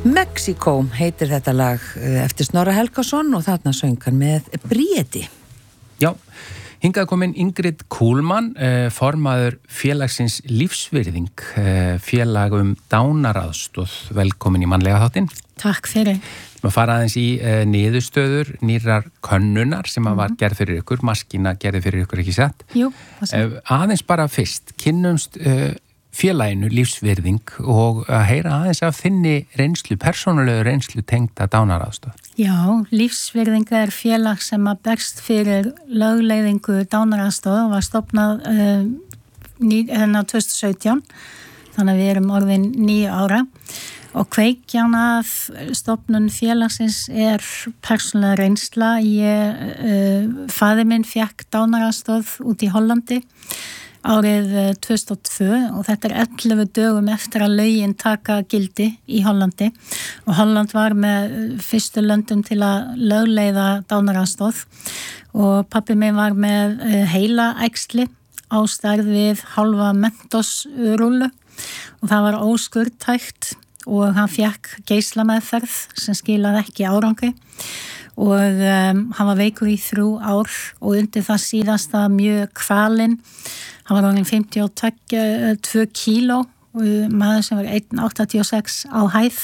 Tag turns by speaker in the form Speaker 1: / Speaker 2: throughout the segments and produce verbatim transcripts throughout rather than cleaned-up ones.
Speaker 1: Mexíkó heitir þetta lag eftir Snorra Helgason og þarna söng hann með Bríeti.
Speaker 2: Já, hingað komin Ingrid Kuhlmann, formaður félagsins Lífsvirðing, félag um dánaraðstoð. Velkomin í mannlega þáttinn.
Speaker 3: Takk fyrir.
Speaker 2: Við fara aðeins í uh, niðurstöður nýrrar könnunar sem að var gerð fyrir ykkur, maskína gerði fyrir ykkur, ekki satt?
Speaker 3: Jú, það
Speaker 2: uh, aðeins bara fyrst, kynnumst uh, félaginu Lífsvirðing og að heyra aðeins af þinni reynslu, persónulegu reynslu tengda dánaraðstoð.
Speaker 3: Já, Lífsvirðing er félag sem að berst fyrir lögleiðingu dánaraðstoð og var stofnað uh, hérna tvö þúsund og sautján, þannig að við erum orðin níu ára. Og kveikjan að stofnun félagsins er persónulega reynsla. Ég, uh, faðir minn fékk dánaraðstoð út í Hollandi árið tvö þúsund og tvö og þetta er ellefu dögum eftir að lögin taka gildi í Hollandi og Holland var með fyrstu löndum til að lögleiða dánaraðstoð og pabbi minn var með heila æxli á stærð við hálfa Mentos-rúllu og það var óskurðtækt og hann fékk geislameðferð sem skilaði ekki árangri og um, hann var veikur í þrjú ár og undir það síðasta mjög kvalinn. Hann var orðinn fimmtíu og tvö kíló og maður sem var einn komma áttatíu og sex á hæð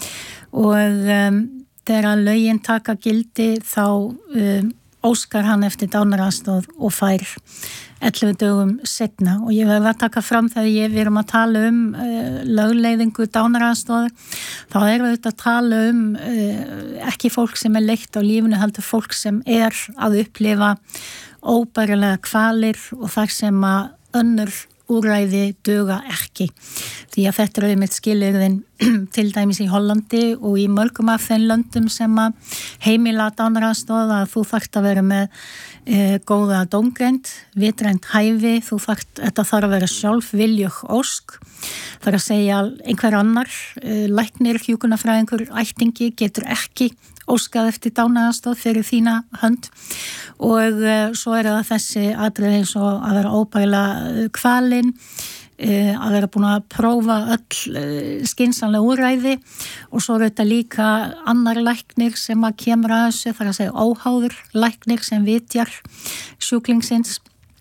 Speaker 3: og um, þegar lögin taka gildi þá um, óskar hann eftir dánaraðstoð og fær ellefu dögum seinna og ég verði að taka fram þegar ég, við erum að tala um uh, lögleiðingu dánaraðstoð þá erum við að tala um uh, ekki fólk sem er leitt á lífinu heldur fólk sem er að upplifa óbærilega kvalir og þar sem að önnur úrræði duga ekki því að þetta er auðvitað skilyrðin til dæmis í Hollandi og í mörgum af þeim löndum sem að heimila dánaraðstoð að þú þarft að vera með e, góða dómgreind, vitrænt hæfi, þú þarft, þetta þarf að vera sjálfviljug ósk, þarf að segja einhver annar, e, læknir, hjúkrunarfræðingur, ættingi getur ekki óskað eftir dánaraðstoð fyrir þína hönd og uh, svo er það þessi atriði eins og að vera óbærilega kvalinn, uh, að vera búin að prófa öll uh, skynsamlega úrræði og svo er þetta líka annar læknir sem að kemur að þessu, þar að segja óháður læknir sem vitjar sjúklingsins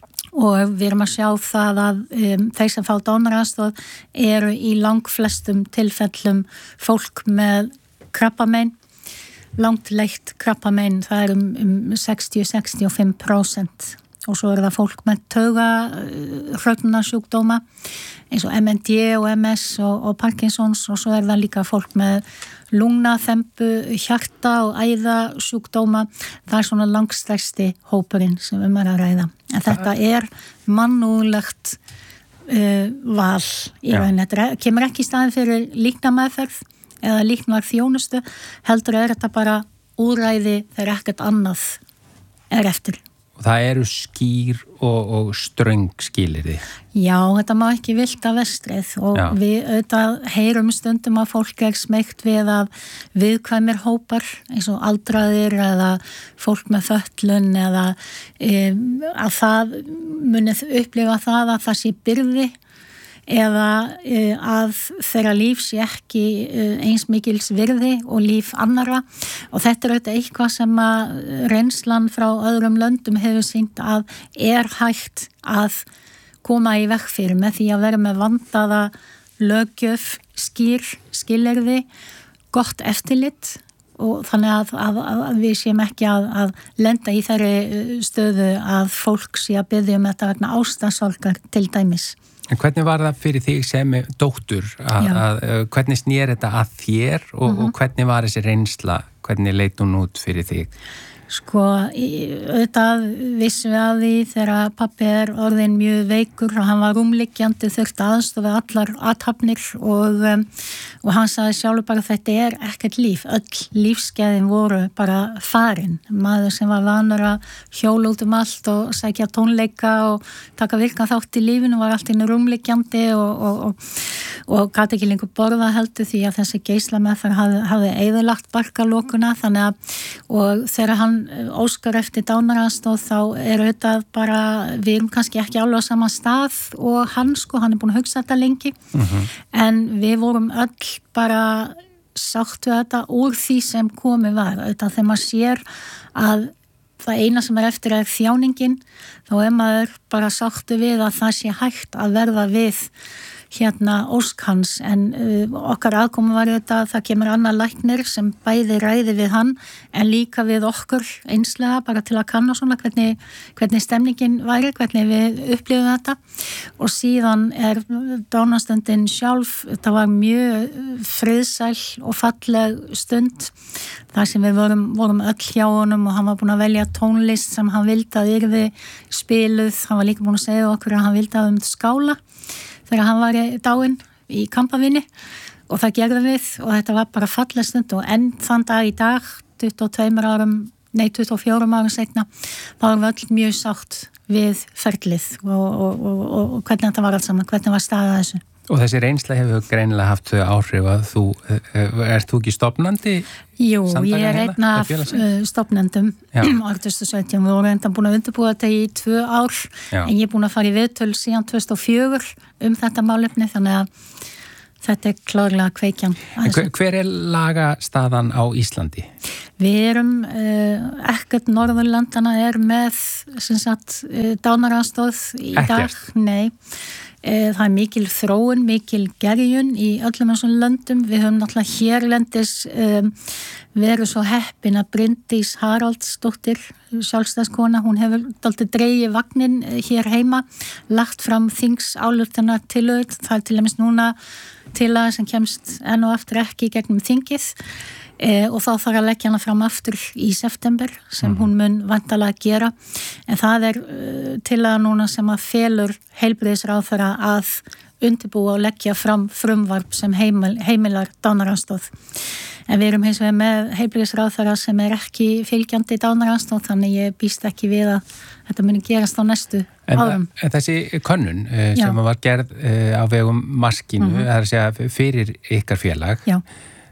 Speaker 3: og við erum að sjá það að um, þeir sem fá dánaraðstoð eru í langflestum tilfellum fólk með krabbamein langt leitt krabbamein, það er um, um sextíu til sextíu og fimm prósent og svo er það fólk með tauga hrörnunarsjúkdóma eins og M N D og M S og, og Parkinsons og svo er það líka fólk með lungnaþembu, hjarta og æðasjúkdóma, það er svona langstærsti hópurinn sem um er að ræða en þetta er mannúðlegt uh, val í rauninni, þetta kemur ekki í staðin fyrir líknameðferð eða líknar þjónustu, heldur er þetta bara úrræði þegar ekkert annað er eftir.
Speaker 2: Og það eru skýr og, og ströng skilyrði.
Speaker 3: Já, þetta má ekki vilda vestrið og Já. Við auðvitað heyrum stundum að fólk er smeygt við að viðkvæmir hópar eins og aldraðir eða fólk með fötlun eða um, að það munið upplifa það að það sé byrði eða uh, að þeirra líf sé ekki uh, eins mikils virði og líf annara og þetta er auðvitað eitthvað sem að reynslan frá öðrum löndum hefur sýnt að er hægt að koma í veg fyrir með því að vera með vandaða löggjöf, skýr, skilyrði, gott eftirlit og þannig að, að, að við séum ekki að, að lenda í þeirri stöðu að fólk sé að biðja um þetta vegna ástasorgar til dæmis.
Speaker 2: En hvernig var það fyrir þig sem dóttur að, að, að hvernig snýr þetta að þér og, uh-huh. og hvernig var þessi reynsla, hvernig leit hún út fyrir þig?
Speaker 3: Sko, auðvitað vissum við að því þegar pappi er orðin mjög veikur og hann var rúmliggjandi þurfti aðstoð við allar athafnir og, um, og hann sagði sjálfur bara þetta er ekkert líf, öll lífskeiðin voru bara farin, maður sem var vanur að hjóla út um allt og sækja tónleika og taka virkan þátt í lífinu var allt inn rúmliggjandi og, og, og, og gat ekki lengur borða heldur því að þessi geislameðferð hafði, hafði eyðilagt barkalokuna þannig að og þegar hann óskar eftir dánaraðstoð þá er auðvitað bara, við erum kannski ekki alveg á sama stað og hann sko, hann er búin að hugsa þetta lengi uh-huh. en við vorum öll bara sátt við þetta úr því sem komið var. Þetta þegar maður sér að það eina sem er eftir er þjáningin, þá er maður bara sáttu við að það sé hægt að verða við hérna ósk hans, en uh, okkar aðkomu var þetta að það kemur annar læknir sem bæði ræði við hann en líka við okkur einslega bara til að kanna svona hvernig, hvernig stemningin væri, hvernig við upplifum þetta og síðan er dánastöndin sjálf, þetta var mjög friðsæl og falleg stund þar sem við vorum, vorum öll hjá honum og hann var búin að velja tónlist sem hann vildi að yrði spiluð, hann var líka búin að segja okkur að hann vildi að um skála þegar hann var í dáinn í kampavinni og það gerðum við og þetta var bara falleg stund og enn þann dag í dag, tuttugu og tveimur árum, nei tuttugu og fjórum árum seinna, þá erum við öll mjög sátt við ferlið og, og, og, og hvernig þetta var alls saman, hvernig var staðað þessu.
Speaker 2: Og þessi reynsla hefur greinilega haft þau áhrif að þú, ert þú ekki stofnandi?
Speaker 3: Jú, ég er einn af stofnendum árið tvö þúsund og sautján, við vorum enda búin að undirbúa þetta í tvö ár, Já. En ég er búin að fara í viðtöl síðan tvö þúsund og fjögur um þetta málefni, þannig að þetta er klárlega kveikjan.
Speaker 2: Hver, hver er lagastaðan á Íslandi?
Speaker 3: Við erum, uh, ekkert Norðurlandana er með sem sagt, uh, dánaraðstoð í dag.
Speaker 2: Ekkert?
Speaker 3: Nei. Það er mikil þróun, mikil gerjun í öllum þessum löndum. Við höfum náttúrulega hérlendis um, verið svo heppin að Bryndís Haraldsdóttir, sjálfstæðskona, hún hefur dálítið dregið vagnin hér heima, lagt fram þingsályktana tillögur, það er til dæmis núna tillaga sem kemst enn og aftur ekki gegnum þingið. E, og þá þarf að leggja hana fram aftur í september sem mm. hún mun vantalega gera en það er uh, tillaga núna sem að felur heilbrigðisráðherra að undirbúa og leggja fram frumvarp sem heimil, heimilar dánaraðstoð en við erum hins vegar með heilbrigðisráðherra sem er ekki fylgjandi dánaraðstoð þannig ég býst ekki við að þetta muni gerast á næstu
Speaker 2: en,
Speaker 3: árum.
Speaker 2: En þessi könnun uh, sem var gerð uh, á vegum maskínu, mm-hmm. það er að segja fyrir ykkar félag
Speaker 3: Já.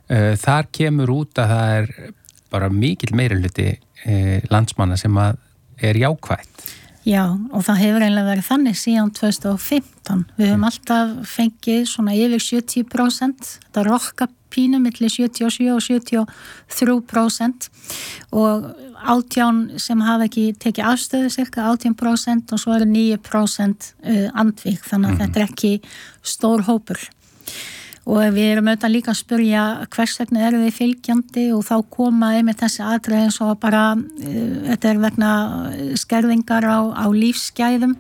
Speaker 2: Þar kemur út að það er bara mikill meirihluti landsmanna sem að er jákvætt.
Speaker 3: Já, og það hefur eiginlega verið þannig síðan tvö þúsund og fimmtán. Við höfum mm. alltaf fengið svona yfir sjötíu prósent, þetta rokka pínu milli sjötíu og sjö og sjötíu og þrjú prósent og átján sem hafa ekki tekið afstöðu cirka átján prósent og svo eru níu prósent andvík, þannig að mm. þetta er ekki stór hópur. Og við erum auðvitað líka að spyrja hvers vegna eru við fylgjandi og þá koma einmitt þessi atriði eins og bara uh, þetta er vegna skerðingar á, á lífsgæðum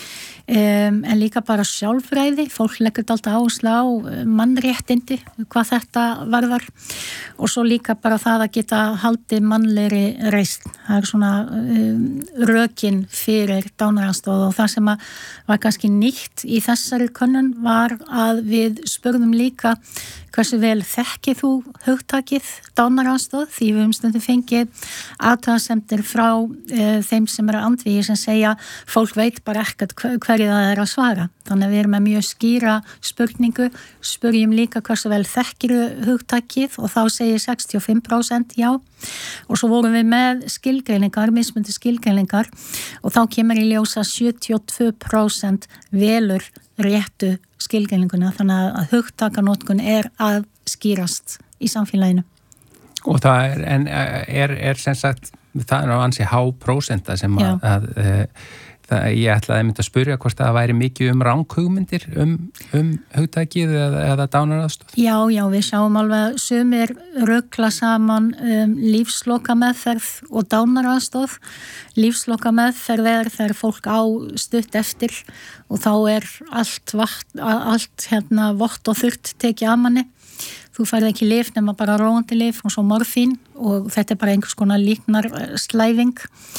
Speaker 3: um, en líka bara sjálfræði, fólk leggur alltaf áherslu á mannréttindi hvað þetta varðar og svo líka bara það að geta haldið mannlegri reisn. Það er svona um, rökin fyrir dánaraðstoð og það sem að var kannski nýtt í þessari könnun var að við spurðum líka hversu vel þekkið þú hugtakið dánaraðstoð því við höfum stundum fengið athugasemdir frá e, þeim sem eru andvígir sem segja fólk veit bara ekkert hverju það er að svara. Þannig að við erum með mjög skýra spurningu, spurjum líka hversu vel þekkiru hugtakið og þá segir sextíu og fimm prósent já og svo vorum við með skilgreiningar, mismundi skilgreiningar og þá kemur í ljósa sjötíu og tvö prósent velur réttu skilgreininguna þannig að hugtakanótkun er að skýrast í samfélaginu.
Speaker 2: Og það er, en er, er sem sagt, það er á ansi há prósenta sem að, að, að það, ég ætlaði að mynda að spyrja hvort það væri mikið um ranghugmyndir um, um hugtakið eða, eða dánaraðstoð.
Speaker 3: Já, já, við sjáum alveg sumir rugla saman um, lífslokameðferð og dánaraðstoð. Lífslokameðferð er þegar fólk á stutt eftir og þá er allt, vatn, allt hérna, vott og þurrt tekið af manni. Þú færði ekki lyf nema bara róandi lyf og svo morfín og þetta er bara einhvers konar líknar slæfing.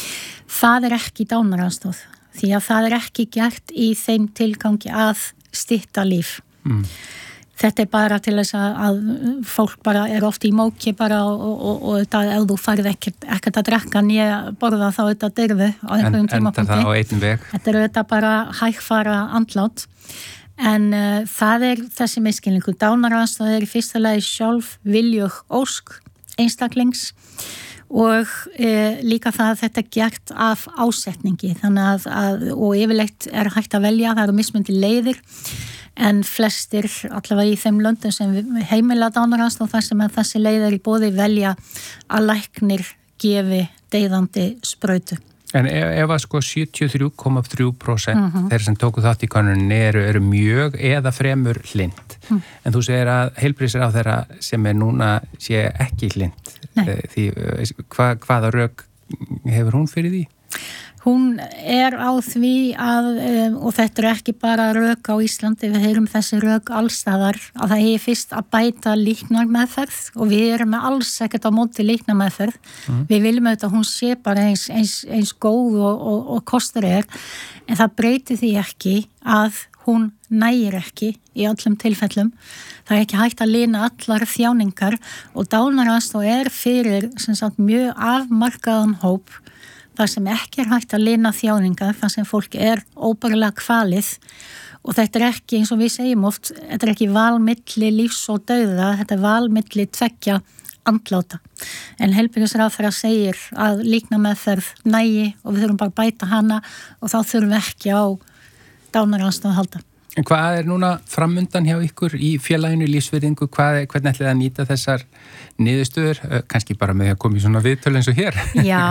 Speaker 3: Það er ekki dánaraðstoð því að það er ekki gert í þeim tilgangi að stytta líf. Mm. Þetta er bara til þess að fólk bara er oft í móki bara og, og, og þetta ef þú færði ekkert, ekkert að drekka nýja borða þá þetta dyrðu á einhverjum tímapunkti.
Speaker 2: En það á einn veg.
Speaker 3: Þetta er þetta bara hægfara andlát. En uh, það er þessi misskilningur. Dánaraðstoð er í fyrsta lagi sjálf viljug ósk einstaklings og uh, líka það að þetta er gert af ásetningi þannig að, að og yfirleitt er hægt að velja, það eru mismundi leiðir en flestir allavega í þeim löndum sem heimila dánaraðstoð þar sem að þessi leið er í boði velja að læknir gefi deyðandi sprautu.
Speaker 2: En ef, ef að sko sjötíu og þrjú komma þrjú prósent mm-hmm. þeir sem tóku þátt í könnuninni eru, eru mjög eða fremur hlynd. Mm. En þú segir að heilbrigðisir á þeirra sem er núna sé ekki hlynd. Því hva, hvaða rök hefur hún fyrir því?
Speaker 3: Hún er á því að, um, og þetta er ekki bara rök á Íslandi, við heyrum þessi rök allstaðar, að það eigi fyrst að bæta líknarmeðferð og við erum með alls ekkert á móti líknarmeðferð. Mm. Við viljum auðvitað að hún sé bara eins, eins, eins góð og, og, og kostur er, en það breytir því ekki að hún nægir ekki í öllum tilfellum. Það er ekki hægt að lina allar þjáningar og dánaraðstoð er fyrir sem sagt, mjög afmarkaðan hóp þar sem ekki er hægt að lina þjáningar, þar sem fólk er óbærilega kvalið og þetta er ekki, eins og við segjum oft, þetta er ekki valmilli lífs og dauða, þetta er valmilli tveggja andláta. En heilbrigðisráðherra segir að líknarmeðferð nægi og við þurfum bara að bæta hana og þá þurfum við ekki á dánaraðstoð að halda.
Speaker 2: En hvað er núna framundan hjá ykkur í félaginu lífsvirðingu? Hvað, hvernig ætlið að nýta þessar niðurstöður? Kannski bara með að koma í svona viðtölu eins og hér?
Speaker 3: Já,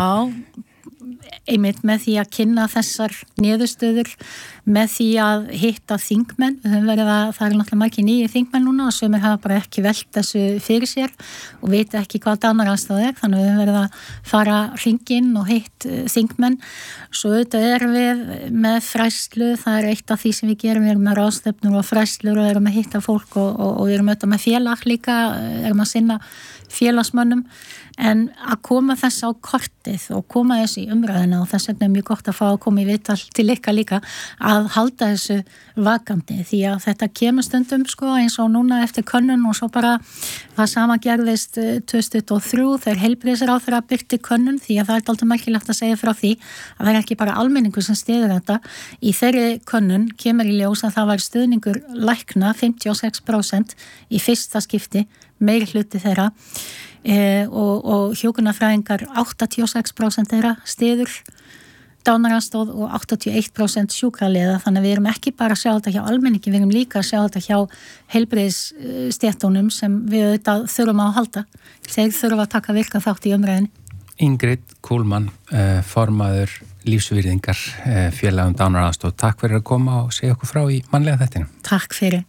Speaker 3: einmitt með því að kynna þessar niðurstöður, með því að hitta þingmenn. Við höfum verið að það er náttúrulega margir nýjir þingmenn núna og sumir hafa bara ekki velt þessu fyrir sér og vita ekki hvað dánaraðstoð er, þannig við höfum verið að fara hringinn og hitt þingmenn. Svo auðvitað erum við með fræðslu, það er eitt af því sem við gerum, við erum með ráðstefnur og fræðslur og erum að hitta fólk og, og, og við erum auðvitað með félag líka, erum að sinna félagsmönnum, en að koma þess á kortið og koma þess í umræðina og þess vegna er mjög gott að fá að koma í viðtal til ykkar líka að halda þessu vakandi því að þetta kemur stundum sko eins og núna eftir könnun og svo bara það sama gerðist tvö þúsund tuttugu og þrjú þegar heilbrigðisráðherra birti könnun því að það er alltaf merkilegt að segja frá því að það er ekki bara almenningur sem styður þetta. Í þeirri könnun kemur í ljós að það var stuðningur lækna fimmtíu og sex prósent í fyrsta skipti, meiri hluti þeirra e, og, og hjúkrunarfræðingar áttatíu og sex prósent þeirra styður dánaraðstoð og áttatíu og eitt prósent sjúkraliða, þannig að við erum ekki bara að sjá þetta hjá almenningi, við erum líka að sjá þetta hjá heilbrigðisstéttunum sem við auðvitað þurfum að halda. Þeir þurfa að taka virka þátt í umræðinni.
Speaker 2: Ingrid Kúlmann, formaður lífsvirðingar félagum dánaraðstoð. Takk fyrir að koma og segja okkur frá í mannlega þættinu.
Speaker 3: Takk fyrir.